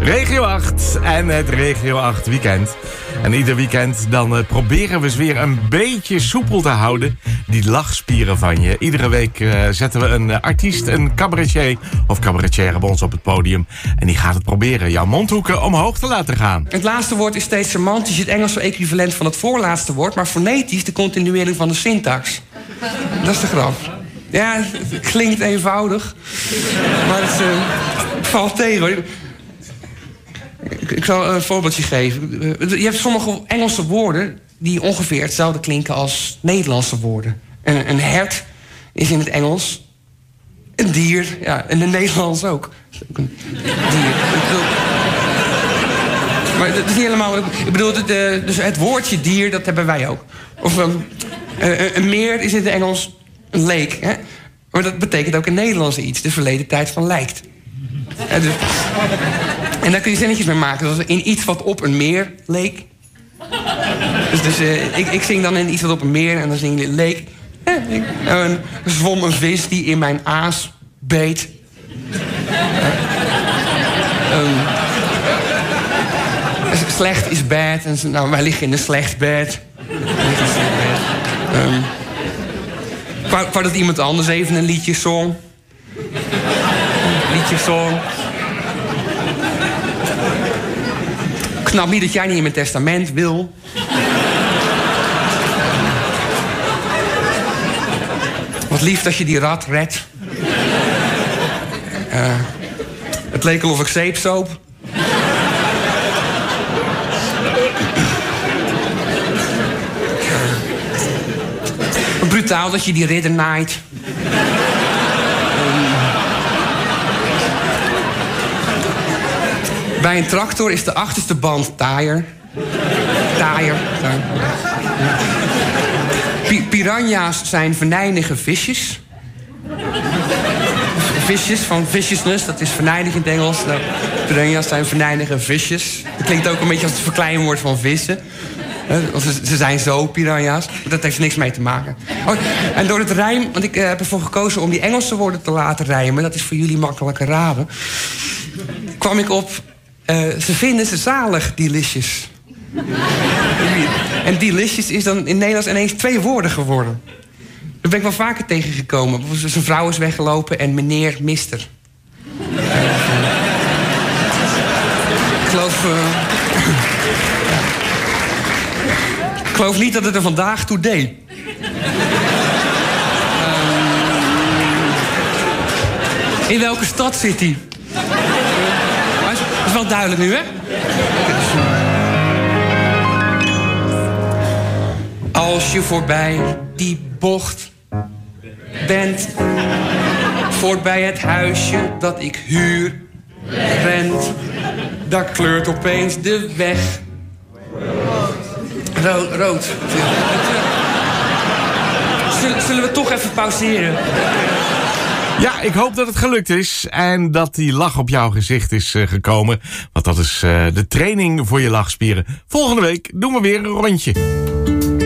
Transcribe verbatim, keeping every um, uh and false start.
Regio acht en het Regio acht weekend. En ieder weekend dan uh, proberen we ze weer een beetje soepel te houden. Die lachspieren van je. Iedere week uh, zetten we een uh, artiest, een cabaretier of cabaretier bij ons op het podium. En die gaat het proberen jouw mondhoeken omhoog te laten gaan. Het laatste woord is steeds semantisch het Engelse equivalent van het voorlaatste woord, maar fonetisch de continuering van de syntax. Dat is de grap. Ja, het klinkt eenvoudig, maar het uh, valt tegen hoor. Ik, ik zal een voorbeeldje geven. Je hebt sommige Engelse woorden die ongeveer hetzelfde klinken als Nederlandse woorden. Een, een hert is in het Engels een dier, ja, en in het Nederlands ook. Een dier. Maar dat is niet helemaal. Ik bedoel, het, dus het woordje dier, dat hebben wij ook. Of um, een, een meer is in het Engels een lake. Hè? Maar dat betekent ook in het Nederlands iets. De verleden tijd van lijkt. En, dus, en daar kun je zinnetjes mee maken. Zoals in iets wat op een meer leek. Dus, dus uh, ik, ik zing dan in iets wat op een meer en dan zing je leek. Er uh, zwom een vis die in mijn aas beet. Uh, um, slecht is bad. En, nou, wij liggen in een slecht bed. Um, ik wou, ik wou dat iemand anders even een liedje zong. Een liedje zong. Ik snap niet dat jij niet in mijn testament wil. Wat lief dat je die rat redt. Uh, het leek al of ik zeepsoop. Brutaal dat je die ridder naait. um, bij een tractor is de achterste band taaier. Taaier. Pi- piranha's zijn venijnige visjes. Visjes, van viciousness, dat is venijnig in het Engels. Nou, piranha's zijn venijnige visjes. Dat klinkt ook een beetje als het verkleinwoord van vissen. Of ze, ze zijn zo, piranha's. Dat heeft niks mee te maken. Oh, en door het rijm, want ik uh, heb ervoor gekozen om die Engelse woorden te laten rijmen. Dat is voor jullie makkelijker raden. Kwam ik op, uh, ze vinden ze zalig, delicious. En delicious is dan in Nederlands ineens twee woorden geworden. Daar ben ik wel vaker tegengekomen. Zijn vrouw is weggelopen en meneer mister. Uh, ik geloof... Uh, Ik geloof niet dat het er vandaag toe deed. Um, in welke stad zit hij? Dat is wel duidelijk nu, hè? Als je voorbij die bocht bent, voorbij het huisje dat ik huur, rent, daar kleurt opeens de weg. Rood. rood. Zullen, zullen we toch even pauzeren? Ja, ik hoop dat het gelukt is en dat die lach op jouw gezicht is uh, gekomen. Want dat is uh, de training voor je lachspieren. Volgende week doen we weer een rondje.